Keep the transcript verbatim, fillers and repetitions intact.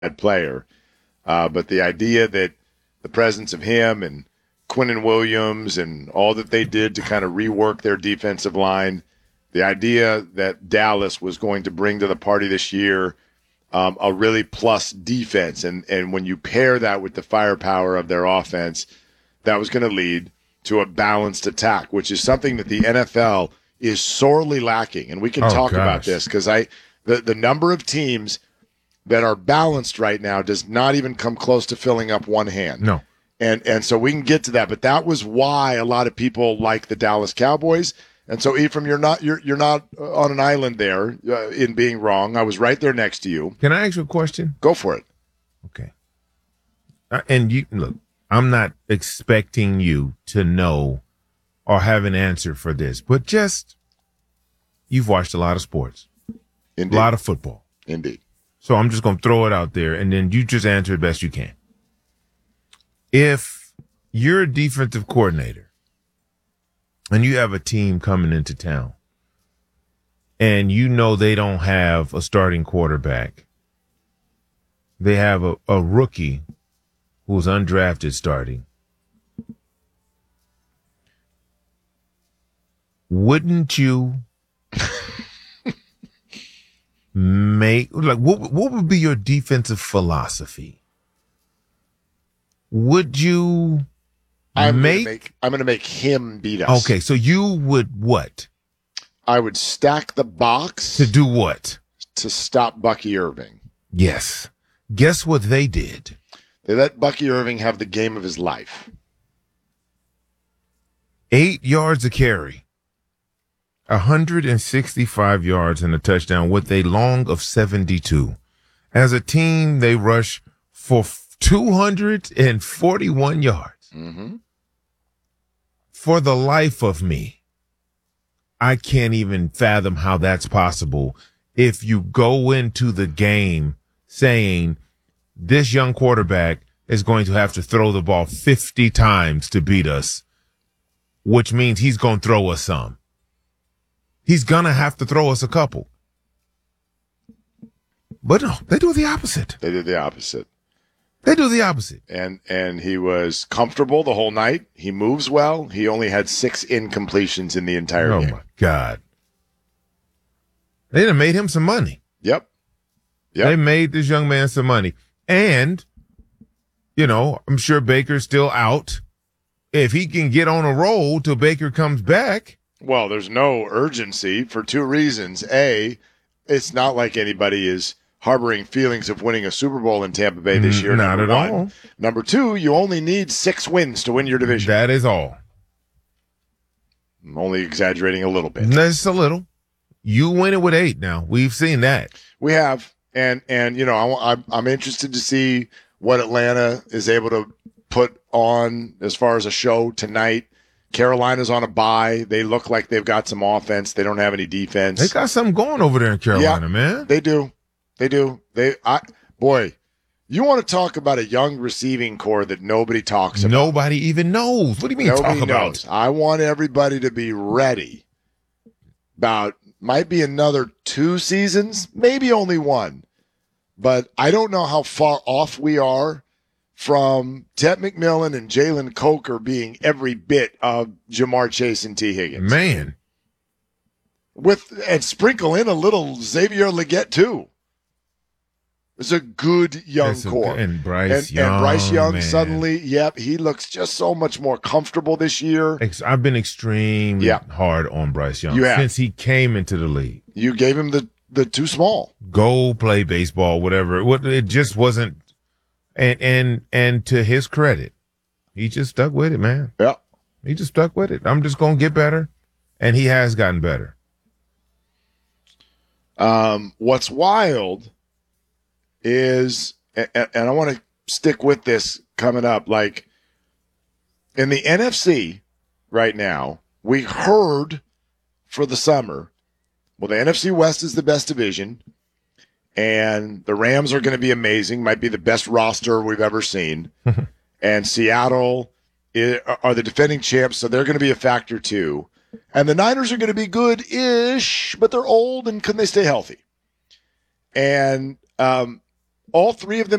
player. Uh, but the idea that the presence of him and Quinnen Williams and all that they did to kind of rework their defensive line, the idea that Dallas was going to bring to the party this year um, a really plus defense, and, and when you pair that with the firepower of their offense, that was going to lead to a balanced attack, which is something that the N F L is sorely lacking. And we can oh, talk gosh. about this because I the, the number of teams that are balanced right now does not even come close to filling up one hand. No. And and so we can get to that, but that was why a lot of people like the Dallas Cowboys. And so, Ephraim, you're not you're you're not on an island there uh, in being wrong. I was right there next to you. Can I ask you a question? Go for it. Okay. Uh, and you look, I'm not expecting you to know or have an answer for this, but just you've watched a lot of sports, Indeed. a lot of football. Indeed. So I'm just going to throw it out there, and then you just answer it best you can. If you're a defensive coordinator and you have a team coming into town and you know they don't have a starting quarterback, they have a, a rookie who's undrafted starting, wouldn't you make, like, what, what would be your defensive philosophy? Would you I'm make, gonna make I'm going to make him beat us. okay, so you would what? I would stack the box To do what? to stop Bucky Irving. Yes. Guess what they did? They let Bucky Irving have the game of his life. Eight yards a carry. one hundred sixty-five yards and a touchdown with a long of seventy-two. As a team, they rush for two hundred forty-one yards. Mm-hmm. For the life of me, I can't even fathom how that's possible if you go into the game saying this young quarterback is going to have to throw the ball fifty times to beat us, which means he's going to throw us some. He's going to have to throw us a couple. But no, they do the opposite. They did the opposite. They do the opposite. And and he was comfortable the whole night. He moves well. He only had six incompletions in the entire Oh, game. my God. They done made him some money. Yep. Yep. They made this young man some money. And, you know, I'm sure Baker's still out. If he can get on a roll till Baker comes back. Well, there's no urgency for two reasons. A, it's not like anybody is harboring feelings of winning a Super Bowl in Tampa Bay this year. Not number at one. all. Number two, you only need six wins to win your division. That is all. I'm only exaggerating a little bit. Just a little. You win it with eight now. We've seen that. We have, and and you know, I, I'm I'm interested to see what Atlanta is able to put on as far as a show tonight. Carolina's on a bye. They look like they've got some offense. They don't have any defense. They got something going over there in Carolina, Yeah, man. They do. They do. They I boy, you want to talk about a young receiving core that nobody talks about. Nobody even knows. What do you mean Nobody talk knows. about? I want everybody to be ready. About might be another two seasons, maybe only one. But I don't know how far off we are from Ted McMillan and Jalen Coker being every bit of Jamar Chase and T. Higgins. Man. With and sprinkle in a little Xavier Legette too. It's a good young That's a- core. and Bryce and, Young, and Bryce Young man. suddenly, yep, he looks just so much more comfortable this year. Ex- I've been extremely Yeah. hard on Bryce Young You have. since he came into the league. You gave him the, the too small. Go play baseball, whatever. What it just wasn't. And and and to his credit, he just stuck with it, man. Yeah. He just stuck with it. I'm just gonna get better, and he has gotten better. Um, what's wild is, and, and I want to stick with this coming up, like in the N F C right now, we heard for the summer, well, the N F C West is the best division, and the Rams are going to be amazing, might be the best roster we've ever seen, and Seattle is, are the defending champs, so they're going to be a factor too. And the Niners are going to be good-ish, but they're old, and can they stay healthy? And um, all three of them